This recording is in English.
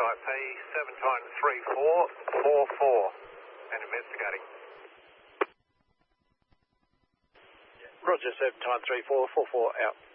Taipei 7 times 3444 and investigating. Roger, 7 times 3444 out.